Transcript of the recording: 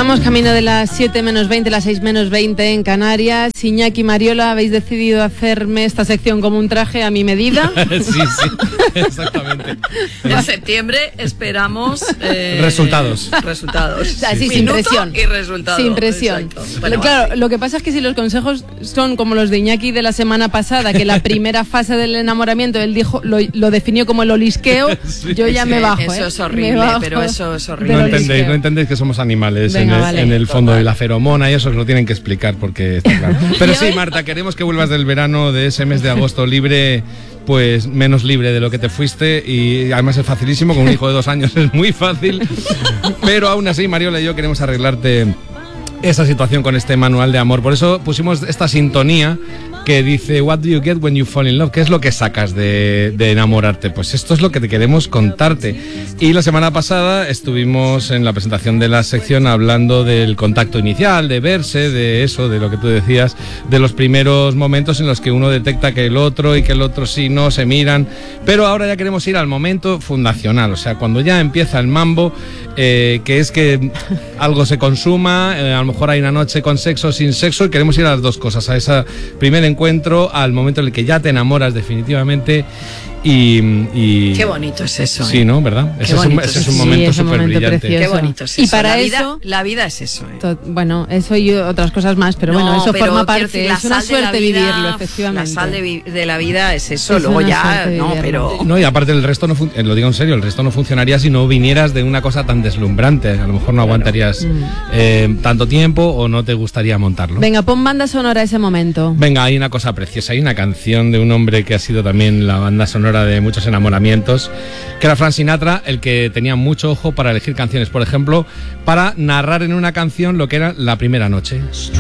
Vamos camino de las 7 menos 20, las 6 menos 20 en Canarias. Iñaki y Mariola, habéis decidido hacerme esta sección como un traje a mi medida. Sí, exactamente. En septiembre esperamos resultados. Sí, sin presión. Y resultados. Sin presión. Bueno, claro, lo que pasa es que si los consejos son como los de Iñaki de la semana pasada, que la primera fase del enamoramiento él dijo, lo definió como el olisqueo, sí, yo ya me bajo. Eso es horrible, pero eso es horrible. No entendéis que somos animales. Venga, en el fondo de la feromona y eso os lo tienen que explicar porque está claro. Pero sí, Marta, queremos que vuelvas del verano, de ese mes de agosto libre, pues menos libre de lo que te fuiste, y además es facilísimo, con un hijo de 2 años es muy fácil, pero aún así Mariola y yo queremos arreglarte esa situación con este manual de amor. Por eso pusimos esta sintonía que dice What do you get when you fall in love? ¿Qué es lo que sacas de enamorarte? Pues esto es lo que te queremos contarte. Y la semana pasada estuvimos en la presentación de la sección hablando del contacto inicial, de verse, de eso, de lo que tú decías, de los primeros momentos en los que uno detecta que el otro y que el otro sí, no, se miran. Pero ahora ya queremos ir al momento fundacional, o sea, cuando ya empieza el mambo, que es que algo se consuma, a lo mejor hay una noche con sexo, sin sexo, y queremos ir a las dos cosas, a ese primer encuentro, al momento en el que ya te enamoras definitivamente. Y qué bonito es eso. Sí, ¿no? ¿Verdad? Ese es un momento súper brillante. Precioso. Qué bonito es eso. Y para eso... La vida es eso. Bueno, eso y otras cosas más, pero bueno, eso forma parte. Es una suerte vivirlo, efectivamente. La sal de la vida es eso. Luego ya, no, pero... No, y aparte el resto, lo digo en serio, el resto no funcionaría si no vinieras de una cosa tan deslumbrante. A lo mejor no aguantarías tanto tiempo o no te gustaría montarlo. Venga, pon banda sonora a ese momento. Venga, hay una cosa preciosa. Hay una canción de un hombre que ha sido también la banda sonora de muchos enamoramientos, que era Frank Sinatra, el que tenía mucho ojo para elegir canciones, por ejemplo, para narrar en una canción lo que era la primera noche.